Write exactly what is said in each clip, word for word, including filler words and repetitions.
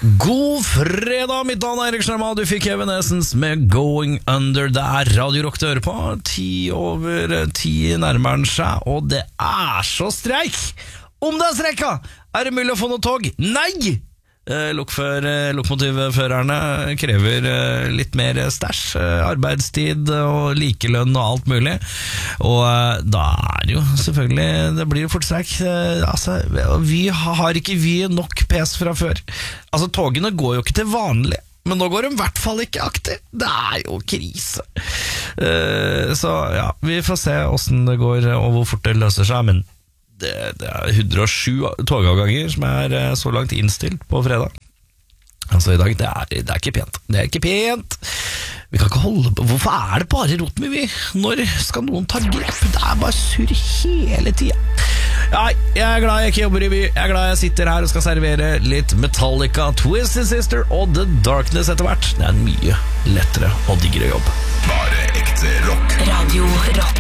God fredag, mitt navn er Erik Sjarma. Du fikk Evanescence med Going Under. Det er Radio Rock du hører på. Ti over ti nærmer den seg, og det er så streik! Om det er streika, er det mulig å få noe tog? Nei! Eh, lokfør, eh, lokomotivførerne krever eh, litt mer stæsj, eh, arbeidstid og likelønn og alt mulig. Og eh, da er det jo selvfølgelig, det blir jo fort streik. Eh, altså, vi har ikke vi nok pes fra før. Altså, togene går jo ikke til vanlig, men nå går de i hvert fall ikke aktiv. Det er jo krise. Eh, så ja, vi får se hvordan det går og hvor fort det løser seg, men Det, det er hundre og sju togavganger som er så langt innstilt på fredag. Altså i dag, det er, det er ikke pent. Det er ikke pent. Vi kan ikke holde på. Hvorfor er det bare rot med vi? Når skal noen ta grep? Det er bare surr hele tiden. Ja, jeg er glad jeg ikke jobber i by. Jeg er glad jeg sitter her og skal servere litt Metallica, Twisted Sister og The Darkness etter hvert. Det er en mye lettere og diggere jobb. Bare ekte rock. Radio Rock.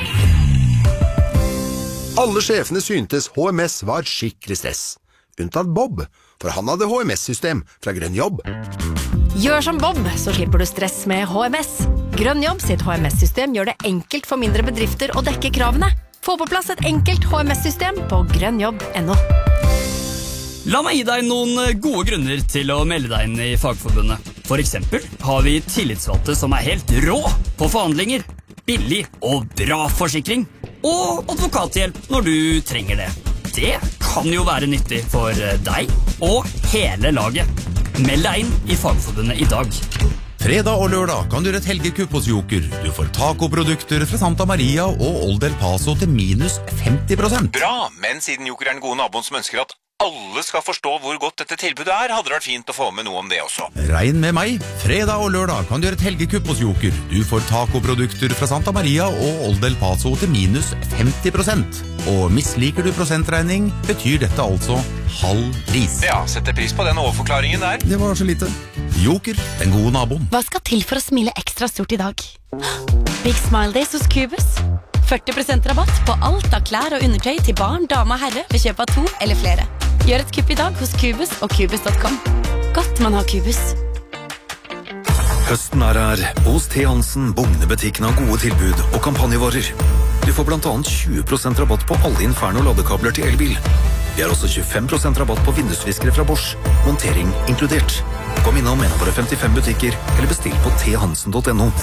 Alle sjefene syntes H M S var skikkelig stress. Unntatt Bob, for han hadde H M S-system fra Grønn Jobb. Gjør som Bob, så slipper du stress med H M S. Grønn Jobb sitt H M S-system gjør det enkelt for mindre bedrifter å dekke kravene. Få på plass et enkelt H M S-system på grønnjobb punktum no. La meg gi deg noen gode grunner til å melde deg inn i Fagforbundet. For eksempel har vi tillitsvalgte som er helt rå på forhandlinger, billig og bra forsikring, og advokathjelp når du trenger det. Det kan jo være nyttig for deg og hele laget. Meld deg inn i Fagforbundet i dag. Fredag og lørdag kan du gjøre et helgekupp hos Joker. Du får tacoprodukter fra Santa Maria og Old El Paso til minus femti prosent. Bra, men siden Joker er den gode naboen som ønsker at alle skal forstå hvor godt dette tilbudet er, hadde det vært fint å få med noe om det også. Regn med meg. Fredag og lørdag kan du gjøre et helgekupp hos Joker. Du får tacoprodukter fra Santa Maria og Old El Paso til minus femti prosent. Og misliker du prosentregning, betyr dette altså halv pris. Ja, setter pris på den overforklaringen der. Det var så lite. Joker, den gode naboen. Hva skal til for å smile ekstra stort i dag? Big Smile Days hos Cubus. førti prosent rabatt på alt av klær og undertøy til barn, dame og herre ved kjøp av to eller flere. Gjør et kupp i dag hos Cubus og Cubus punktum com. Godt man har Cubus. Høsten er her. Hos T. Hansen, Bogne-butikken har gode tilbud og kampanjevarer. Du får blant annet tjue prosent rabatt på alle Inferno-ladekabler til elbil. Vi har også tjuefem prosent rabatt på vindusviskere fra Bosch. Montering inkludert. Kom innom en av våre femtifem butikker, eller bestill på t hansen punktum no.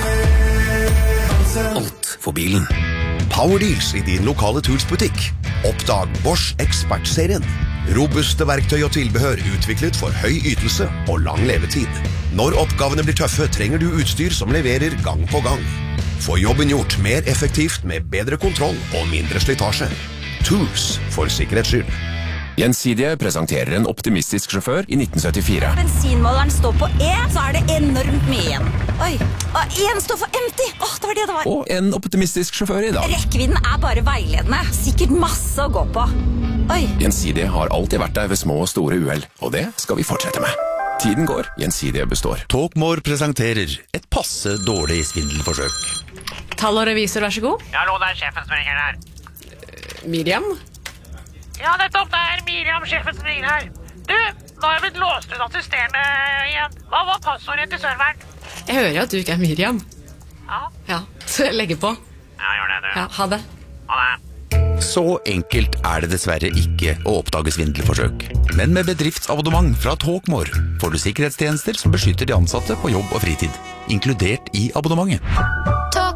Alt for bilen. Power Deals i din lokale Tools-butikk. Oppdag Bosch Expert-serien. Robuste verktøy og tilbehør utviklet for høy ytelse og lang levetid. Når oppgavene blir tøffe, trenger du utstyr som leverer gang på gang. Få jobben gjort mer effektivt med bedre kontroll og mindre slitasje. Tools for sikkerhets skyld. Gjensidige presenterer en optimistisk sjåfør i nitten syttifire. Bensinmåleren står på E, så er det enormt mye igjen. Oi, og en står for empty. Åh, det var det det var. Og en optimistisk sjåfør i dag. Rekkevidden er bare veiledende. Sikkert masse å gå på. Oi. Gjensidige har alltid vært der ved små og store uhell, og det skal vi fortsette med. Tiden går, Gjensidige består. Talkmore presenterer et passe dårlig svindelforsøk. Tall og revisor, vær så god. Ja, hallo, det er sjefen som ringer her. Miriam? Ja, nettopp, det er Miriam, sjefen som ringer her. Du, nå har jeg blitt låst ut av systemet igjen. Hva var passordet til serveren? Jeg hører jo at du ikke er Miriam. Ja. Ja, så jeg legger på. Ja, gjør det, du. Ja, ha det. Ha det. Så enkelt er det dessverre ikke å oppdage svindelforsøk. Men med bedriftsabonnement fra Talkmore får du sikkerhetstjenester som beskytter de ansatte på jobb og fritid, inkludert i abonnementet.